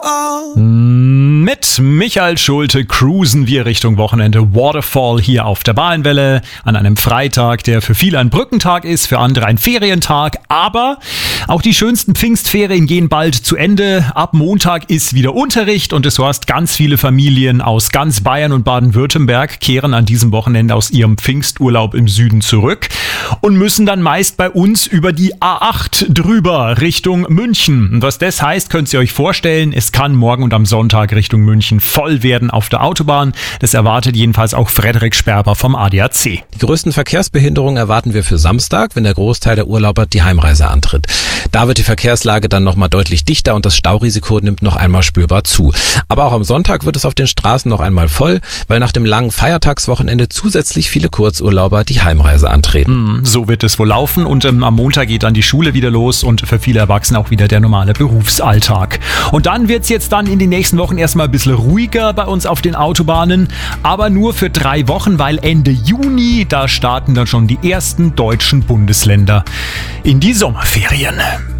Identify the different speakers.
Speaker 1: Mit Michael Schulte cruisen wir Richtung Wochenende Waterfall hier auf der Bayernwelle an einem Freitag, der für viele ein Brückentag ist, für andere ein Ferientag, aber auch die schönsten Pfingstferien gehen bald zu Ende. Ab Montag ist wieder Unterricht und es heißt, ganz viele Familien aus ganz Bayern und Baden-Württemberg kehren an diesem Wochenende aus ihrem Pfingsturlaub im Süden zurück und müssen dann meist bei uns über die A8 drüber Richtung München. Und was das heißt, könnt ihr euch vorstellen, es kann morgen und am Sonntag Richtung München voll werden auf der Autobahn. Das erwartet jedenfalls auch Frederik Sperber vom ADAC.
Speaker 2: Die größten Verkehrsbehinderungen erwarten wir für Samstag, wenn der Großteil der Urlauber die Heimreise antritt. Da wird die Verkehrslage dann nochmal deutlich dichter und das Staurisiko nimmt noch einmal spürbar zu. Aber auch am Sonntag wird es auf den Straßen noch einmal voll, weil nach dem langen Feiertagswochenende zusätzlich viele Kurzurlauber die Heimreise antreten.
Speaker 1: So wird es wohl laufen und am Montag geht dann die Schule wieder los und für viele Erwachsene auch wieder der normale Berufsalltag. Und dann wird es jetzt dann in den nächsten Wochen erstmal ein bisschen ruhiger bei uns auf den Autobahnen, aber nur für 3 Wochen, weil Ende Juni, da starten dann schon die ersten deutschen Bundesländer in die Sommerferien.